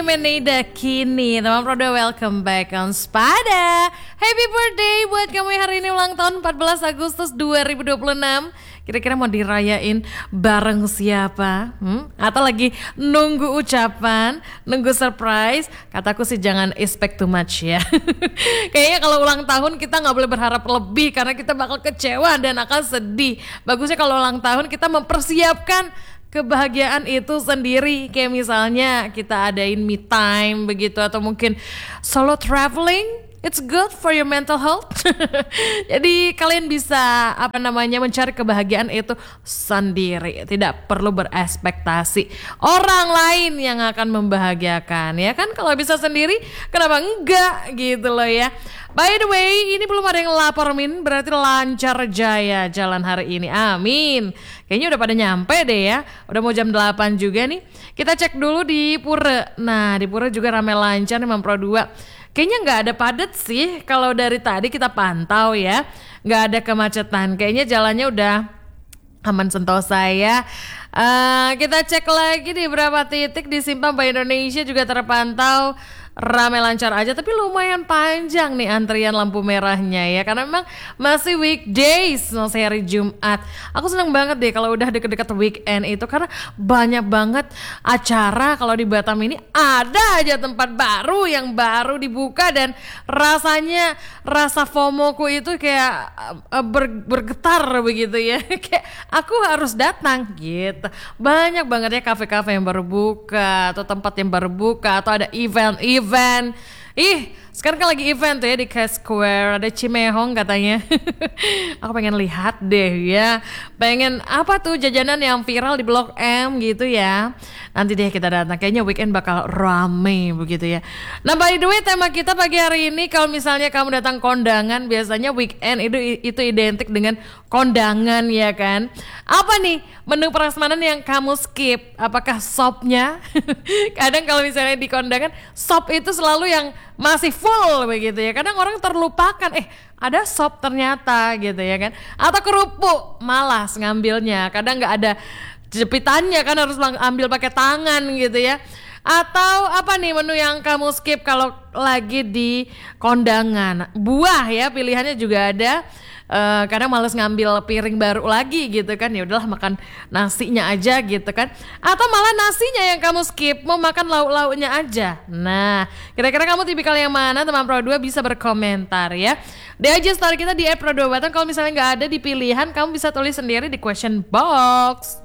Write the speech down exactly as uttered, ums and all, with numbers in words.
Menida kini, teman Prodo, welcome back on Spada. Happy birthday buat kamu yang hari ini ulang tahun empat belas Agustus dua ribu dua puluh enam. Kira-kira mau dirayain bareng siapa? Hmm? Atau lagi nunggu ucapan, nunggu surprise? Kataku sih jangan expect too much ya. Kayaknya kalau ulang tahun kita nggak boleh berharap lebih karena kita bakal kecewa dan akan sedih. Bagusnya kalau ulang tahun kita mempersiapkan kebahagiaan itu sendiri, kayak misalnya kita adain me time begitu, atau mungkin solo traveling. It's good for your mental health. Jadi kalian bisa apa namanya mencari kebahagiaan itu sendiri, tidak perlu berekspektasi orang lain yang akan membahagiakan, ya kan? Kalau bisa sendiri, kenapa enggak gitu loh ya. By the way, ini belum ada yang lapor Min, berarti lancar jaya jalan hari ini. Amin. Kayaknya udah pada nyampe deh ya. Udah mau jam delapan juga nih. Kita cek dulu di Pura. Nah, di Pura juga rame lancar nih Mampro dua. Kayaknya nggak ada padat sih kalau dari tadi kita pantau ya. Nggak ada kemacetan. Kayaknya jalannya udah aman sentosa ya. Uh, kita cek lagi di berapa titik di Simpang Bank Indonesia juga terpantau ramai lancar aja, tapi lumayan panjang nih antrian lampu merahnya ya, karena memang masih weekdays, masih hari Jumat. Aku seneng banget deh kalau udah deket-deket weekend itu, karena banyak banget acara. Kalau di Batam ini ada aja tempat baru yang baru dibuka, dan rasanya rasa FOMO-ku itu kayak uh, ber, bergetar begitu ya. Kayak aku harus datang gitu. Banyak banget ya kafe-kafe yang baru buka, atau tempat yang baru buka, atau ada event-event event. Ih, sekarang kan lagi event tuh ya di Cash Square, ada Cimehong katanya. Aku pengen lihat deh ya. Pengen apa tuh jajanan yang viral di Blok M gitu ya. Nanti deh kita datang. Kayaknya weekend bakal rame begitu ya. Nah, by the way, tema kita pagi hari ini, kalau misalnya kamu datang kondangan, biasanya weekend itu itu identik dengan kondangan ya kan. Apa nih menu prasmanan yang kamu skip? Apakah sopnya? Kadang kalau misalnya di kondangan, sop itu selalu yang masih full begitu ya. Kadang orang terlupakan, eh ada sop ternyata gitu ya kan. Atau kerupuk, malas ngambilnya. Kadang nggak ada jepitannya kan, harus ambil pakai tangan gitu ya. Atau apa nih menu yang kamu skip kalau lagi di kondangan? Buah ya, pilihannya juga ada. Uh, kadang males ngambil piring baru lagi gitu kan, ya udahlah makan nasinya aja gitu kan. Atau malah nasinya yang kamu skip, mau makan lauk-lauknya aja. Nah, kira-kira kamu tipikal yang mana? Teman Pro dua bisa berkomentar ya. D I G story kita di at Pro dua Batam. Kalau misalnya nggak ada di pilihan, kamu bisa tulis sendiri di question box.